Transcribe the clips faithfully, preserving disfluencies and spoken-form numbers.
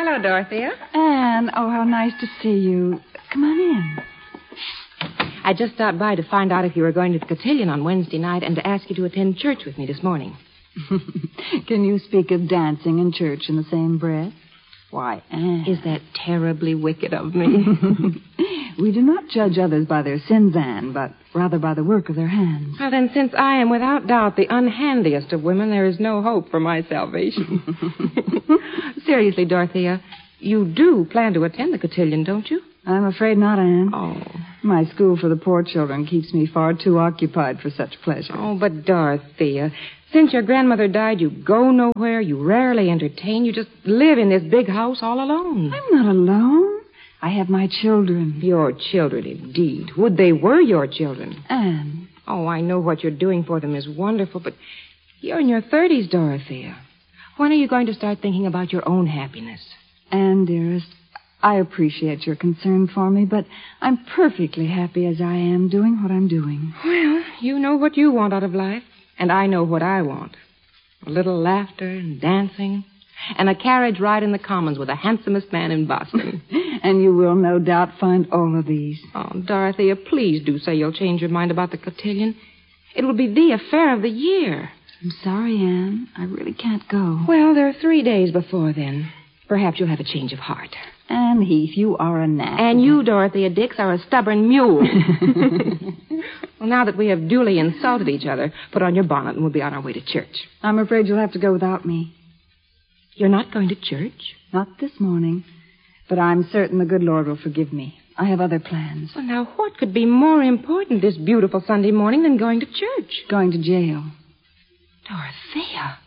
Hello, Dorothea. Anne, oh, how nice to see you. Come on in. I just stopped by to find out if you were going to the cotillion on Wednesday night and to ask you to attend church with me this morning. Can you speak of dancing and church in the same breath? Why, Anne. Is that terribly wicked of me? We do not judge others by their sins, Anne, but rather by the work of their hands. Well, then, since I am without doubt the unhandiest of women, there is no hope for my salvation. Seriously, Dorothea, you do plan to attend the cotillion, don't you? I'm afraid not, Anne. Oh. My school for the poor children keeps me far too occupied for such pleasure. Oh, but Dorothea, since your grandmother died, you go nowhere, you rarely entertain, you just live in this big house all alone. I'm not alone. I have my children. Your children, indeed. Would they were your children. Anne. Oh, I know what you're doing for them is wonderful, but you're in your thirties, Dorothea. When are you going to start thinking about your own happiness? Anne, dearest, I appreciate your concern for me, but I'm perfectly happy as I am doing what I'm doing. Well, you know what you want out of life, and I know what I want. A little laughter and dancing, and a carriage ride in the Commons with the handsomest man in Boston. And you will no doubt find all of these. Oh, Dorothea, please do say you'll change your mind about the cotillion. It will be the affair of the year. I'm sorry, Anne. I really can't go. Well, there are three days before then. Perhaps you'll have a change of heart. Anne Heath, you are a gnat. And you, Dorothea Dix, are a stubborn mule. Well, now that we have duly insulted each other, put on your bonnet and we'll be on our way to church. I'm afraid you'll have to go without me. You're not going to church? Not this morning. But I'm certain the good Lord will forgive me. I have other plans. Well, now, what could be more important this beautiful Sunday morning than going to church? Going to jail. Dorothea.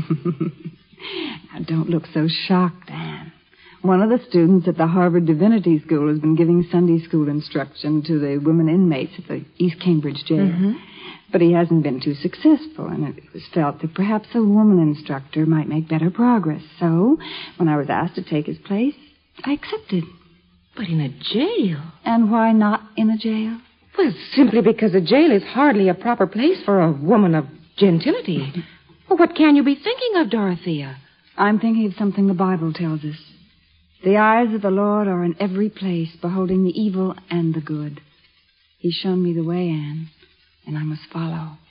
Now, don't look so shocked, Anne. One of the students at the Harvard Divinity School has been giving Sunday school instruction to the women inmates at the East Cambridge jail. Mm-hmm. But he hasn't been too successful, and it was felt that perhaps a woman instructor might make better progress. So, when I was asked to take his place, I accepted. But in a jail? And why not in a jail? Well, simply because a jail is hardly a proper place for a woman of gentility. Well, what can you be thinking of, Dorothea? I'm thinking of something the Bible tells us. The eyes of the Lord are in every place, beholding the evil and the good. He's shown me the way, Anne, and I must follow.